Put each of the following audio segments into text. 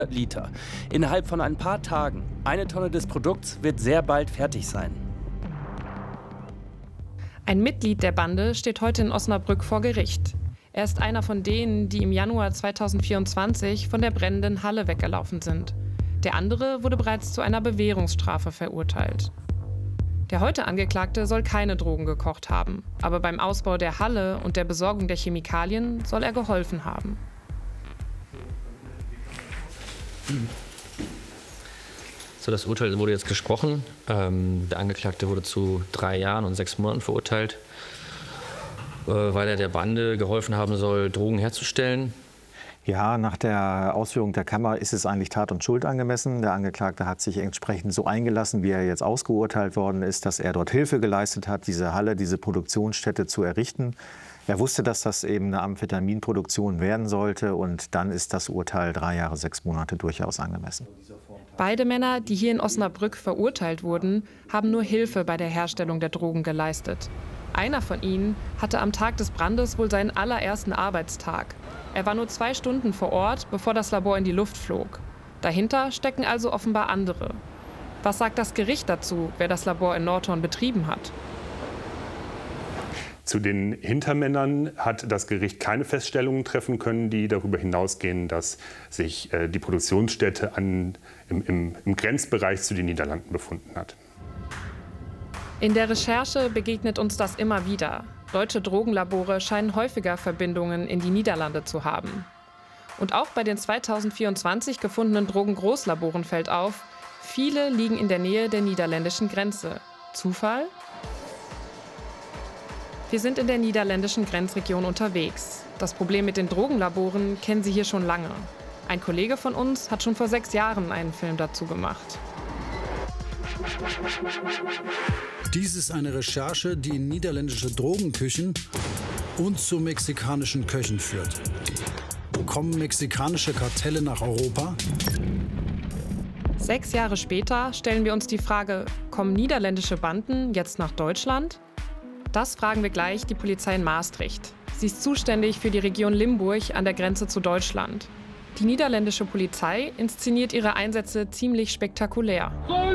Liter. Innerhalb von ein paar Tagen. 1 Tonne des Produkts wird sehr bald fertig sein. Ein Mitglied der Bande steht heute in Osnabrück vor Gericht. Er ist einer von denen, die im Januar 2024 von der brennenden Halle weggelaufen sind. Der andere wurde bereits zu einer Bewährungsstrafe verurteilt. Der heute Angeklagte soll keine Drogen gekocht haben, aber beim Ausbau der Halle und der Besorgung der Chemikalien soll er geholfen haben. So, das Urteil wurde jetzt gesprochen. Der Angeklagte wurde zu 3 Jahren und 6 Monaten verurteilt, weil er der Bande geholfen haben soll, Drogen herzustellen. Ja, nach der Ausführung der Kammer ist es eigentlich Tat und Schuld angemessen. Der Angeklagte hat sich entsprechend so eingelassen, wie er jetzt ausgeurteilt worden ist, dass er dort Hilfe geleistet hat, diese Halle, diese Produktionsstätte zu errichten. Er wusste, dass das eben eine Amphetaminproduktion werden sollte, und dann ist das Urteil 3 Jahre, 6 Monate durchaus angemessen. Beide Männer, die hier in Osnabrück verurteilt wurden, haben nur Hilfe bei der Herstellung der Drogen geleistet. Einer von ihnen hatte am Tag des Brandes wohl seinen allerersten Arbeitstag. Er war nur 2 Stunden vor Ort, bevor das Labor in die Luft flog. Dahinter stecken also offenbar andere. Was sagt das Gericht dazu, wer das Labor in Nordhorn betrieben hat? Zu den Hintermännern hat das Gericht keine Feststellungen treffen können, die darüber hinausgehen, dass sich die Produktionsstätte im Grenzbereich zu den Niederlanden befunden hat. In der Recherche begegnet uns das immer wieder. Deutsche Drogenlabore scheinen häufiger Verbindungen in die Niederlande zu haben. Und auch bei den 2024 gefundenen Drogengroßlaboren fällt auf, viele liegen in der Nähe der niederländischen Grenze. Zufall? Wir sind in der niederländischen Grenzregion unterwegs. Das Problem mit den Drogenlaboren kennen Sie hier schon lange. Ein Kollege von uns hat schon vor 6 Jahren einen Film dazu gemacht. Dies ist eine Recherche, die in niederländische Drogenküchen und zu mexikanischen Köchen führt. Kommen mexikanische Kartelle nach Europa? 6 Jahre später stellen wir uns die Frage, kommen niederländische Banden jetzt nach Deutschland? Das fragen wir gleich die Polizei in Maastricht. Sie ist zuständig für die Region Limburg an der Grenze zu Deutschland. Die niederländische Polizei inszeniert ihre Einsätze ziemlich spektakulär.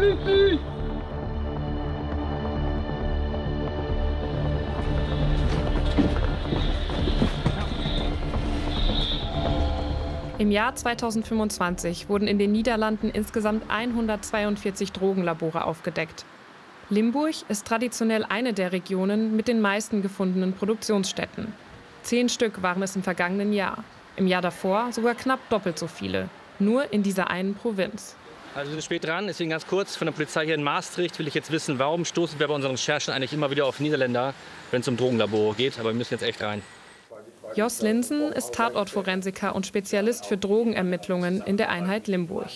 Im Jahr 2025 wurden in den Niederlanden insgesamt 142 Drogenlabore aufgedeckt. Limburg ist traditionell eine der Regionen mit den meisten gefundenen Produktionsstätten. 10 Stück waren es im vergangenen Jahr. Im Jahr davor sogar knapp doppelt so viele. Nur in dieser einen Provinz. Also wir sind spät dran, deswegen ganz kurz von der Polizei hier in Maastricht will ich jetzt wissen, warum stoßen wir bei unseren Recherchen eigentlich immer wieder auf Niederländer, wenn es um Drogenlabor geht. Aber wir müssen jetzt echt rein. Jos Linsen ist Tatortforensiker und Spezialist für Drogenermittlungen in der Einheit Limburg.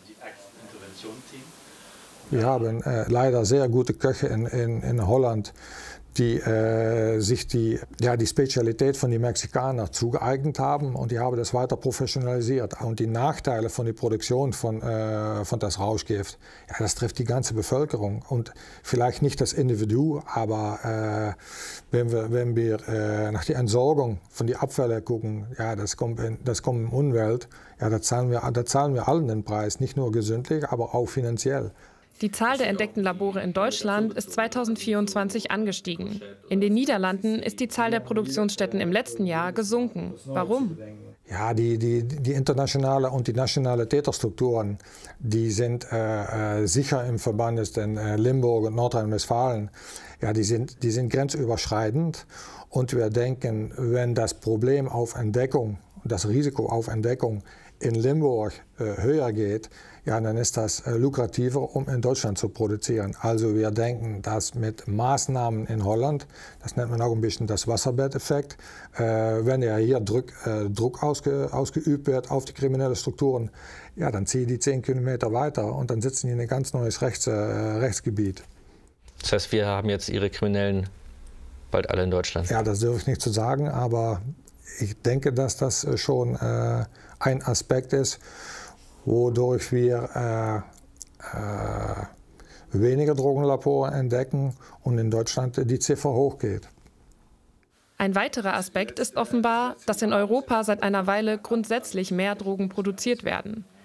Wir haben leider sehr gute Köche in Holland, die sich die Spezialität von den Mexikanern zugeeignet haben, und die haben das weiter professionalisiert. Und die Nachteile von der Produktion von das Rauschgift, ja, das trifft die ganze Bevölkerung. Und vielleicht nicht das Individu, aber wenn wir nach der Entsorgung von den Abfällen gucken, ja, das kommt in Umwelt, ja, da zahlen wir allen den Preis, nicht nur gesundlich, aber auch finanziell. Die Zahl der entdeckten Labore in Deutschland ist 2024 angestiegen. In den Niederlanden ist die Zahl der Produktionsstätten im letzten Jahr gesunken. Warum? Ja, die internationale und die nationale Täterstrukturen, die sind sicher im Verband in Limburg und Nordrhein-Westfalen. Ja, die sind grenzüberschreitend, und wir denken, wenn das Problem auf Entdeckung, das Risiko auf Entdeckung in Limburg höher geht, ja, dann ist das lukrativer, um in Deutschland zu produzieren. Also wir denken, dass mit Maßnahmen in Holland, das nennt man auch ein bisschen das Wasserbetteffekt, wenn ja hier Druck ausgeübt wird auf die kriminellen Strukturen, ja, dann ziehen die 10 Kilometer weiter und dann sitzen die in ein ganz neues Rechtsgebiet. Das heißt, wir haben jetzt Ihre Kriminellen bald alle in Deutschland? Ja, das dürfe ich nicht zu sagen, aber ich denke, dass das schon ein Aspekt ist, wodurch wir weniger Drogenlabore entdecken und in Deutschland die Ziffer hochgeht. Ein weiterer Aspekt ist offenbar, dass in Europa seit einer Weile grundsätzlich mehr Drogen produziert werden.